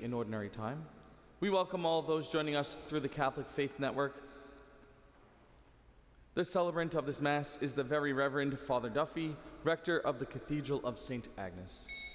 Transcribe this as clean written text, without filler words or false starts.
in Ordinary Time. We welcome all of those joining us through the Catholic Faith Network. The celebrant of this Mass is the Very Reverend Father Duffy, Rector of the Cathedral of St. Agnes.